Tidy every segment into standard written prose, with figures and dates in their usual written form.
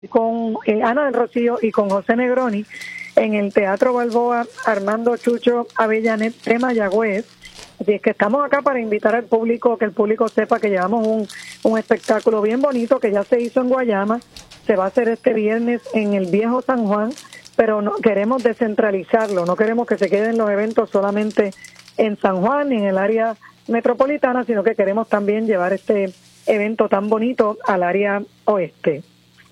con Ana del Rocío y con José Negroni en el Teatro Balboa Armando Chucho Avellanet de Mayagüez. Así es que estamos acá para invitar al público, que el público sepa que llevamos un espectáculo bien bonito que ya se hizo en Guayama, se va a hacer este viernes en el Viejo San Juan, pero no queremos descentralizarlo, no queremos que se queden los eventos solamente en San Juan ni en el área metropolitana, sino que queremos también llevar este evento tan bonito al área oeste.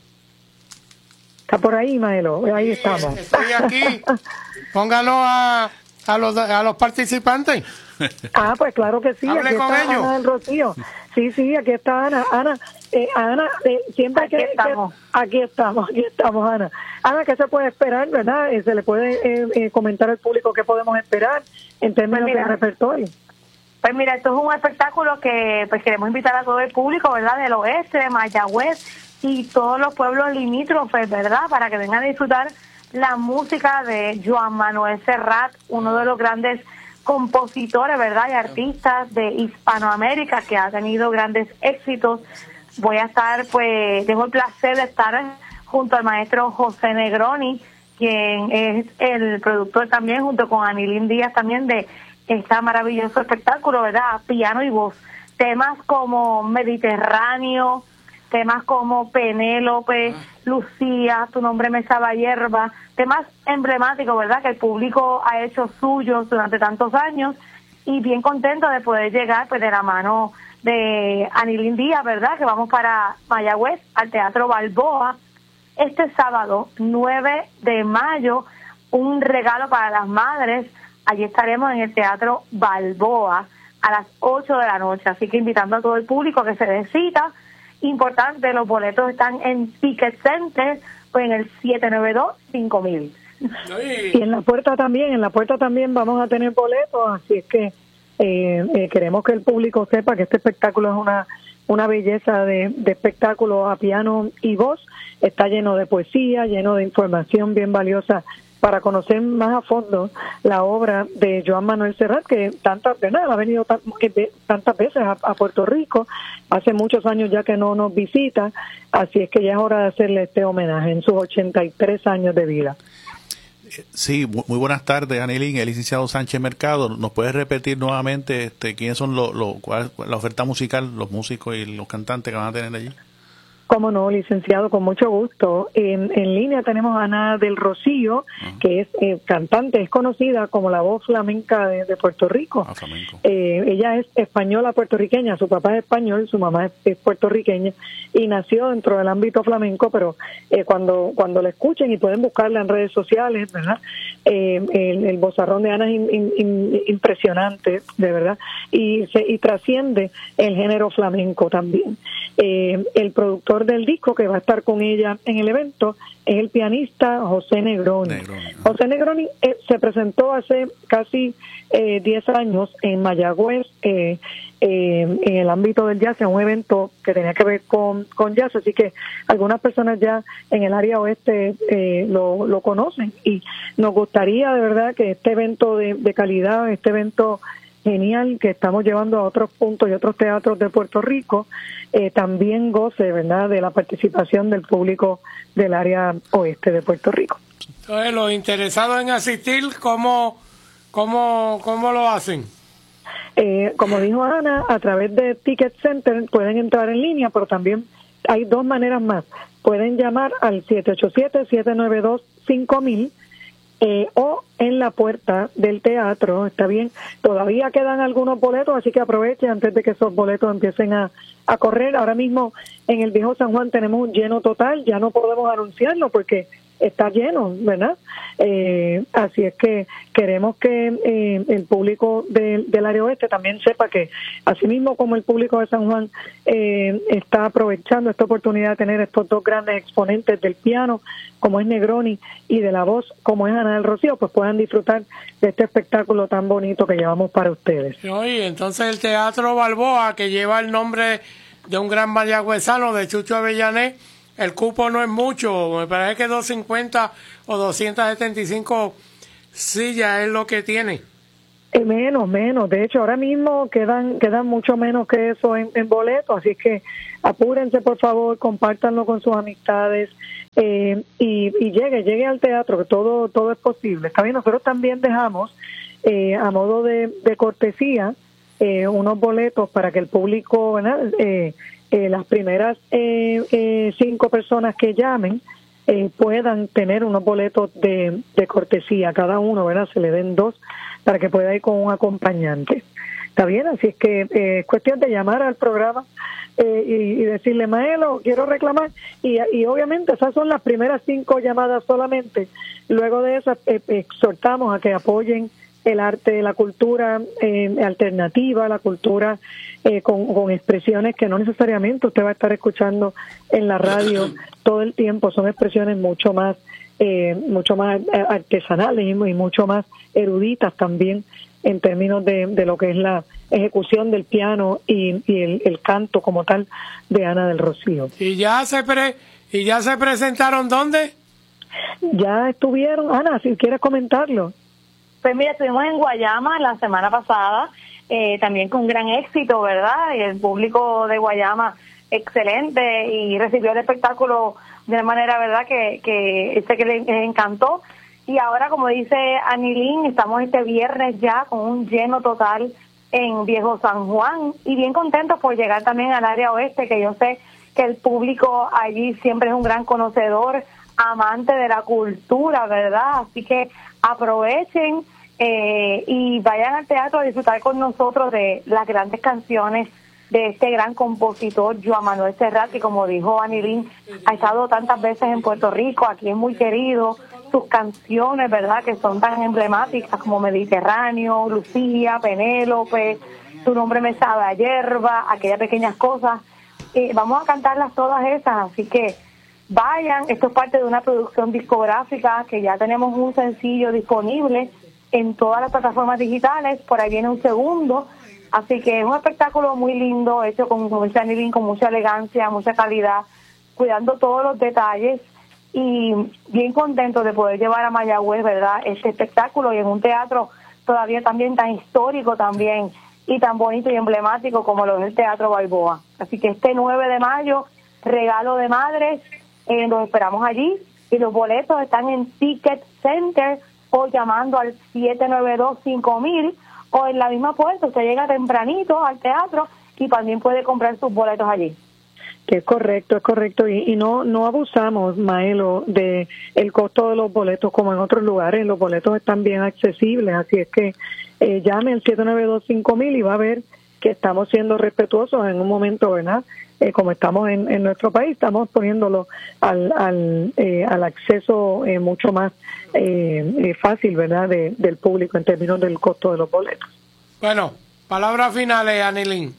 ¿Está por ahí, Maelo? Ahí sí, estamos. Estoy aquí. Póngalo a los participantes. Ah, pues claro que sí. Hable aquí con está ellos. Ana del Rocío. Sí, aquí está Ana. Ana, siempre aquí estamos. Aquí estamos, Ana. Ana, ¿qué se puede esperar, verdad? Se le puede comentar al público qué podemos esperar en términos de repertorio. Pues mira, esto es un espectáculo que pues queremos invitar a todo el público, ¿verdad? Del oeste, de Mayagüez y todos los pueblos limítrofes, ¿verdad? Para que vengan a disfrutar la música de Joan Manuel Serrat, uno de los grandes compositores, ¿verdad? Y artistas de Hispanoamérica que ha tenido grandes éxitos. Voy a estar, pues, tengo el placer de estar junto al maestro José Negroni, quien es el productor también, junto con Anilín Díaz también de este maravilloso espectáculo, ¿verdad? Piano y voz. Temas como Mediterráneo, temas como Penélope, Lucía, Tu nombre me sabe a hierba, temas emblemáticos, ¿verdad?, que el público ha hecho suyos durante tantos años, y bien contento de poder llegar pues de la mano de Anilín Díaz, ¿verdad?, que vamos para Mayagüez, al Teatro Balboa, este sábado 9 de mayo, un regalo para las madres. Allí estaremos en el Teatro Balboa a las 8 de la noche, así que invitando a todo el público que se dé cita. Importante, los boletos están en Ticket Center o en el 792-5000. Y en la puerta también vamos a tener boletos, así es que queremos que el público sepa que este espectáculo es una belleza de espectáculo a piano y voz. Está lleno de poesía, lleno de información bien valiosa para conocer más a fondo la obra de Joan Manuel Serrat, que ha venido tantas veces a Puerto Rico, hace muchos años ya que no nos visita, así es que ya es hora de hacerle este homenaje en sus 83 años de vida. Sí, muy buenas tardes, Anilín, el licenciado Sánchez Mercado. ¿Nos puedes repetir nuevamente quiénes son cuál es la oferta musical, los músicos y los cantantes que van a tener allí? Cómo no, licenciado, con mucho gusto. En línea tenemos a Ana del Rocío, que es cantante, es conocida como la voz flamenca de Puerto Rico. Flamenco. Ella es española puertorriqueña, su papá es español, su mamá es puertorriqueña y nació dentro del ámbito flamenco, pero cuando la escuchen y pueden buscarla en redes sociales, ¿verdad? El vozarrón de Ana es impresionante, de verdad, y trasciende el género flamenco también. El productor del disco que va a estar con ella en el evento es el pianista José Negroni. José Negroni se presentó hace casi 10 años en Mayagüez en el ámbito del jazz, en un evento que tenía que ver con jazz, así que algunas personas ya en el área oeste lo conocen, y nos gustaría de verdad que este evento de calidad, este evento genial que estamos llevando a otros puntos y otros teatros de Puerto Rico, también goce, ¿verdad?, de la participación del público del área oeste de Puerto Rico. Entonces, los interesados en asistir, ¿cómo lo hacen? Como dijo Ana, a través de Ticket Center pueden entrar en línea, pero también hay dos maneras más. Pueden llamar al 787-792-5000 o en la puerta del teatro, está bien. Todavía quedan algunos boletos, así que aproveche antes de que esos boletos empiecen a correr. Ahora mismo en el Viejo San Juan tenemos un lleno total, ya no podemos anunciarlo porque está lleno, ¿verdad? Así es que queremos que el público del área oeste también sepa que, así mismo como el público de San Juan está aprovechando esta oportunidad de tener estos dos grandes exponentes del piano, como es Negroni, y de la voz, como es Ana del Rocío, pues puedan disfrutar de este espectáculo tan bonito que llevamos para ustedes. Oye, entonces el Teatro Balboa, que lleva el nombre de un gran mayagüezano, de Chucho Avellanet, el cupo no es mucho, me parece que 250 o 275 sillas es lo que tiene. Menos. De hecho, ahora mismo quedan mucho menos que eso en boletos, así que apúrense, por favor, compártanlo con sus amistades y llegue al teatro, que todo es posible. Está bien, nosotros también dejamos a modo de cortesía unos boletos para que el público, ¿verdad? Las primeras 5 personas que llamen puedan tener unos boletos de cortesía, cada uno, ¿verdad? Se le den 2 para que pueda ir con un acompañante. ¿Está bien? Así es que es cuestión de llamar al programa y decirle, Maelo, quiero reclamar. Y obviamente esas son las primeras 5 llamadas solamente. Luego de eso exhortamos a que apoyen el arte, la cultura alternativa, la cultura con expresiones que no necesariamente usted va a estar escuchando en la radio todo el tiempo. Son expresiones mucho más artesanales y mucho más eruditas también en términos de lo que es la ejecución del piano y el canto como tal de Ana del Rocío. ¿Y ya se presentaron dónde? Ya estuvieron, Ana, si quieres comentarlo. Pues mira, estuvimos en Guayama la semana pasada, también con gran éxito, ¿verdad? Y el público de Guayama excelente y recibió el espectáculo de una manera, ¿verdad?, que sé que les encantó. Y ahora, como dice Anilín, estamos este viernes ya con un lleno total en Viejo San Juan y bien contentos por llegar también al área oeste, que yo sé que el público allí siempre es un gran conocedor, amante de la cultura, ¿verdad? Así que aprovechen y vayan al teatro a disfrutar con nosotros de las grandes canciones de este gran compositor, Joan Manuel Serrat, que como dijo Anilín, ha estado tantas veces en Puerto Rico, aquí es muy querido, sus canciones, ¿verdad?, que son tan emblemáticas como Mediterráneo, Lucía, Penélope, Tu nombre me sabe a hierba, aquellas pequeñas cosas, vamos a cantarlas todas esas, así que vayan, esto es parte de una producción discográfica que ya tenemos un sencillo disponible en todas las plataformas digitales, por ahí viene un segundo, así que es un espectáculo muy lindo, hecho como dice Anilín, con mucha elegancia, mucha calidad, cuidando todos los detalles y bien contento de poder llevar a Mayagüez, ¿verdad?, este espectáculo y en un teatro todavía también tan histórico también y tan bonito y emblemático como lo es el Teatro Balboa. Así que este 9 de mayo, regalo de madres, los esperamos allí y los boletos están en Ticket Center o llamando al 792-5000 o en la misma puerta. Usted llega tempranito al teatro y también puede comprar sus boletos allí. Que es correcto y no abusamos, Maelo, de el costo de los boletos como en otros lugares. Los boletos están bien accesibles, así es que llame al 792-5000 y va a ver que estamos siendo respetuosos en un momento, ¿verdad? Como estamos en nuestro país, estamos poniéndolo al acceso mucho más fácil, ¿verdad?, del público en términos del costo de los boletos. Bueno, palabras finales, Anilín.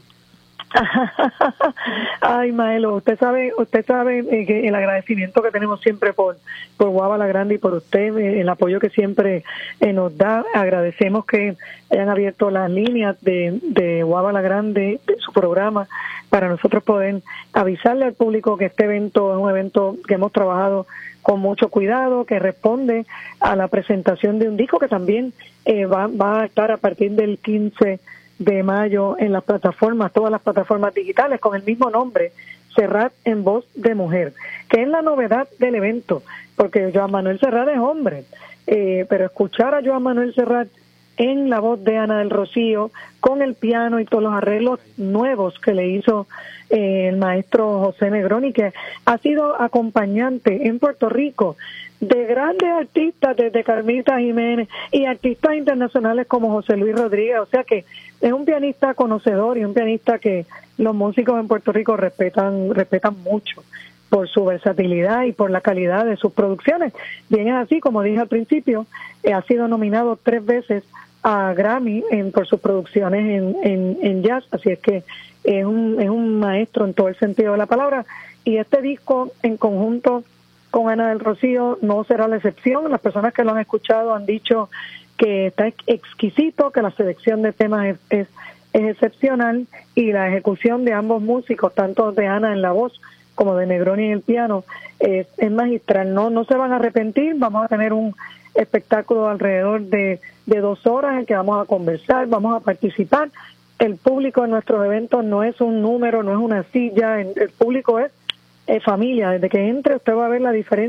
Ay, Maelo, usted sabe que el agradecimiento que tenemos siempre por Guava la Grande y por usted, el apoyo que siempre nos da. Agradecemos que hayan abierto las líneas de Guava la Grande, de su programa, para nosotros poder avisarle al público que este evento es un evento que hemos trabajado con mucho cuidado, que responde a la presentación de un disco que también va a estar a partir del 15 de mayo en las plataformas, todas las plataformas digitales, con el mismo nombre, Serrat en voz de mujer, que es la novedad del evento, porque Joan Manuel Serrat es hombre, pero escuchar a Joan Manuel Serrat en la voz de Ana del Rocío, con el piano y todos los arreglos nuevos que le hizo el maestro José Negroni, que ha sido acompañante en Puerto Rico de grandes artistas desde Carmita Jiménez y artistas internacionales como José Luis Rodríguez, o sea que es un pianista conocedor y un pianista que los músicos en Puerto Rico respetan mucho por su versatilidad y por la calidad de sus producciones. Bien es así, como dije al principio, ha sido nominado 3 veces a Grammy por sus producciones en jazz, así es que es un maestro en todo el sentido de la palabra, y este disco en conjunto con Ana del Rocío no será la excepción. Las personas que lo han escuchado han dicho que está exquisito, que la selección de temas es excepcional y la ejecución de ambos músicos, tanto de Ana en la voz como de Negroni en el piano, es magistral. No se van a arrepentir. Vamos a tener un espectáculo alrededor de 2 horas en que vamos a conversar, vamos a participar. El público en nuestros eventos no es un número, no es una silla, el público es familia. Desde que entre usted va a ver la diferencia